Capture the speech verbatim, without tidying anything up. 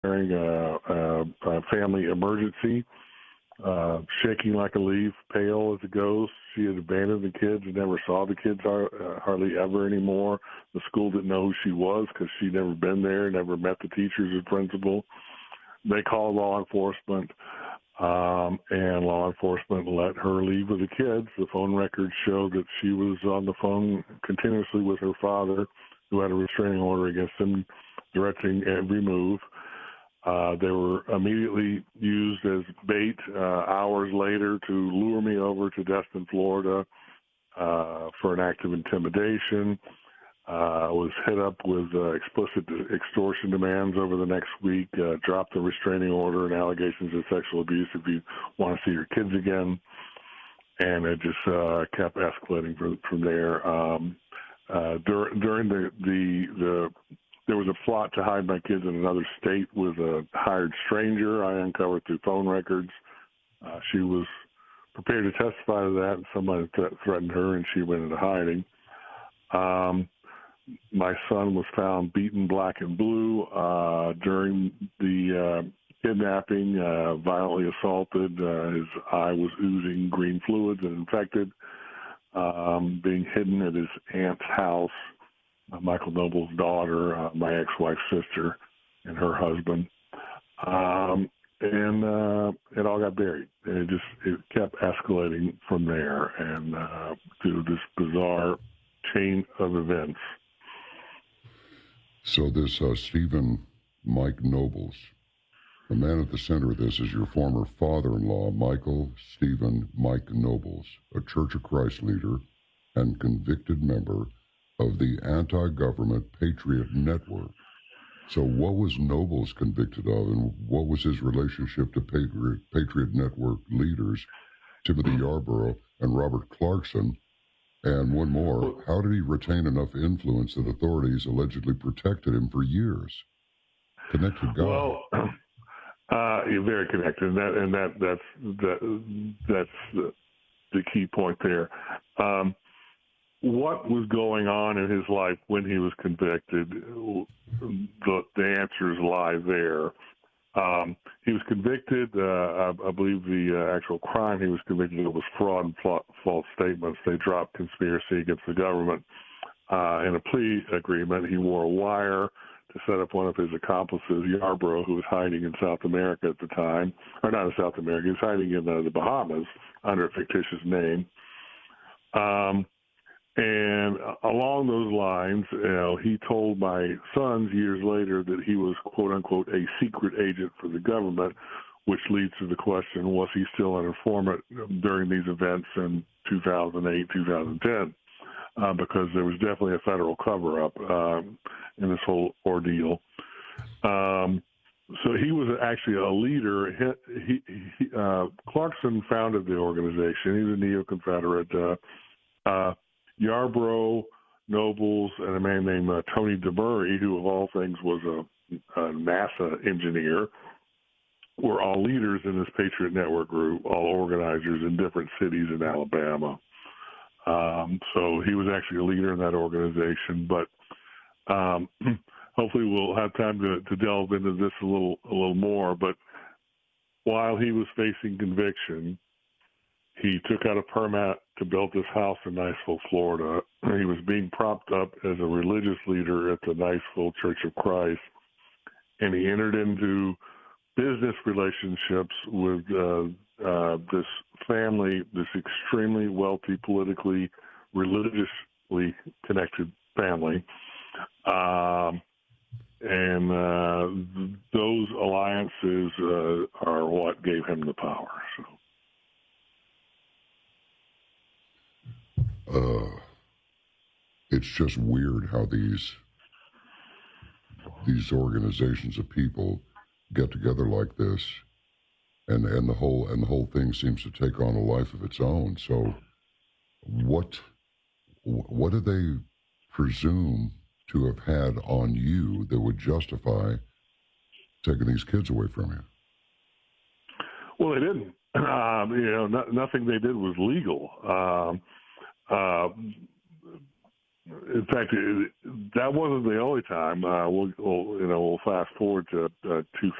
during a, a, a family emergency, uh, shaking like a leaf, pale as a ghost. She had abandoned the kids and never saw the kids uh, hardly ever anymore. The school didn't know who she was because she'd never been there, never met the teachers or principal. They called law enforcement, um, and law enforcement let her leave with the kids. The phone records showed that she was on the phone continuously with her father, who had a restraining order against him, directing every move. Uh, they were immediately used as bait uh, hours later to lure me over to Destin, Florida, uh, for an act of intimidation. I uh, was hit up with uh, explicit extortion demands over the next week, uh, dropped the restraining order and allegations of sexual abuse if you want to see your kids again. And it just uh, kept escalating from, from there. Um, uh, dur- during the, the, the There was a plot to hide my kids in another state with a hired stranger I uncovered through phone records. Uh, she was prepared to testify to that, and somebody th- threatened her, and she went into hiding. Um, my son was found beaten black and blue uh, during the uh, kidnapping, uh, violently assaulted. Uh, his eye was oozing green fluids and infected, um, being hidden at his aunt's house. Uh, Michael Noble's daughter, uh, my ex-wife's sister, and her husband, um, and uh, it all got buried. And it just it kept escalating from there, and uh, to this bizarre chain of events. So this uh, Stephen Mike Nobles, the man at the center of this is your former father-in-law, Michael Stephen Mike Nobles, a Church of Christ leader and convicted member of the anti-government Patriot Network. So what was Nobles convicted of, and what was his relationship to Patriot, Patriot Network leaders, Timothy Yarborough and Robert Clarkson? And one more, how did he retain enough influence that authorities allegedly protected him for years? Connected guy. Well, uh, you're very connected, and that and that that's that, that's the, the key point there. Um, What was going on in his life when he was convicted? The, the answers lie there. Um, he was convicted, uh, I, I believe the uh, actual crime he was convicted of was fraud and fla- false statements. They dropped conspiracy against the government. Uh, in a plea agreement, he wore a wire to set up one of his accomplices, Yarborough, who was hiding in South America at the time, or not in South America, he was hiding in uh, the Bahamas under a fictitious name. Um, And along those lines, you know, he told my sons years later that he was, quote unquote, a secret agent for the government, which leads to the question, was he still an informant during these events in two thousand eight, two thousand ten? Uh, because there was definitely a federal cover-up um, in this whole ordeal. Um, so he was actually a leader. He, he, he, uh, Clarkson founded the organization. He was a neo-Confederate. Uh, uh, Yarborough, Nobles, and a man named uh, Tony DeMurray, who of all things was a, a NASA engineer, were all leaders in this Patriot Network group, all organizers in different cities in Alabama. Um, so he was actually a leader in that organization. But um, hopefully we'll have time to, to delve into this a little a little more. But while he was facing conviction, he took out a permit to build this house in Niceville, Florida. He was being propped up as a religious leader at the Niceville Church of Christ, and he entered into business relationships with uh, uh, this family, this extremely wealthy, politically, religiously connected family. Um, and uh, th- those alliances uh, are what gave him the power. So. Uh, it's just weird how these these organizations of people get together like this, and and the whole and the whole thing seems to take on a life of its own. So, what what do they presume to have had on you that would justify taking these kids away from you? Well, they didn't. Um, you know, no, nothing they did was legal. Um, Uh, In fact, it, that wasn't the only time. Uh, we'll, we'll, you know, we'll fast forward to uh, two